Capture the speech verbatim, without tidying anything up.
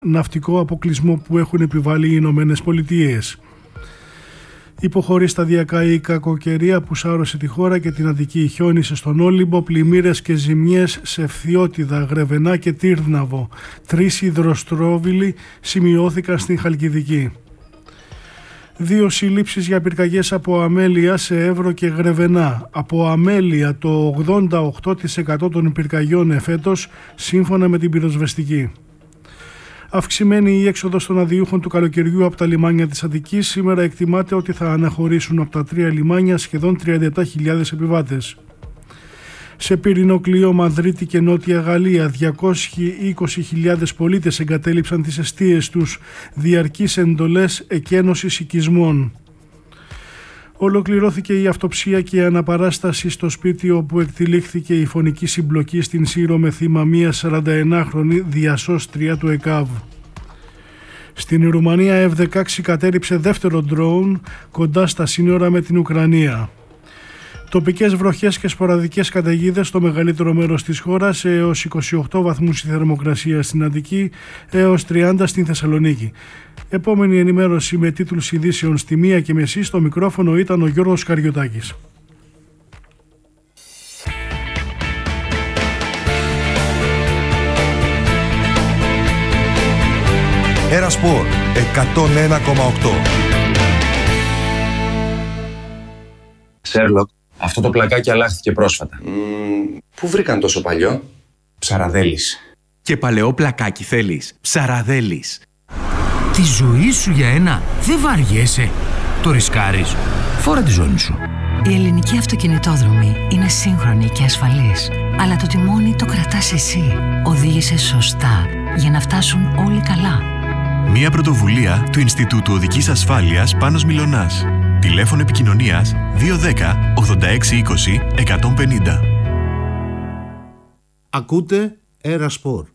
ναυτικό αποκλεισμό που έχουν επιβάλει οι Ηνωμένες Πολιτείες. Υποχωρεί σταδιακά η κακοκαιρία που σάρωσε τη χώρα και την Αττική. Χιόνισε στον Όλυμπο, πλημμύρες και ζημιές σε Φθιώτιδα, Γρεβενά και Τύρναβο. Τρεις υδροστρόβιλοι σημειώθηκαν στην Χαλκιδική. Δύο συλλήψεις για πυρκαγιές από αμέλεια σε Εύρο και Γρεβενά. Από αμέλεια το ογδόντα οκτώ τοις εκατό των πυρκαγιών εφέτος, σύμφωνα με την πυροσβεστική. Αυξημένη η έξοδος των αδειούχων του καλοκαιριού από τα λιμάνια της Αττικής. Σήμερα εκτιμάται ότι θα αναχωρήσουν από τα τρία λιμάνια σχεδόν τριάντα επτά χιλιάδες επιβάτες. Σε πυρηνό κλειό Μαδρίτη και Νότια Γαλλία, διακόσιες είκοσι χιλιάδες πολίτες εγκατέλειψαν τις εστίες τους, διαρκείς εντολές εκένωσης οικισμών. Ολοκληρώθηκε η αυτοψία και η αναπαράσταση στο σπίτι όπου εκτυλίχθηκε η φωνική συμπλοκή στην Σύρο με θύμα μία σαρανταενάχρονη διασώστρια του ΕΚΑΒ. Στην Ρουμανία εφ δεκαέξι κατέριψε δεύτερο ντρόουν κοντά στα σύνορα με την Ουκρανία. Τοπικές βροχές και σποραδικές καταιγίδες στο μεγαλύτερο μέρος της χώρας, έως είκοσι οκτώ βαθμούς η θερμοκρασία στην Αττική, έως τριάντα στην Θεσσαλονίκη. Επόμενη ενημέρωση με τίτλους ειδήσεων στη μία και μισή. Στο μικρόφωνο ήταν ο Γιώργος Καριωτάκης. Έρα Σπορ εκατόν ένα κόμμα οκτώ. Σέρλοκ, αυτό το πλακάκι αλλάχθηκε πρόσφατα. Mm, πού βρήκαν τόσο παλιό? Ψαραδέλης. Και παλαιό πλακάκι θέλεις? Ψαραδέλης. Τη ζωή σου για ένα δεν βαριέσαι? Το ρισκάρεις? Φόρα τη ζώνη σου. Η ελληνική αυτοκινητόδρομη είναι σύγχρονη και ασφαλής. Αλλά το τιμόνι το κρατάς εσύ. Οδήγησε σωστά για να φτάσουν όλοι καλά. Μια πρωτοβουλία του Ινστιτούτου Οδικής Ασφάλειας Πάνος Μιλωνάς. Τηλέφωνο επικοινωνίας δύο ένα μηδέν ογδόντα έξι είκοσι εκατόν πενήντα. Ακούτε Έρα Σπορ.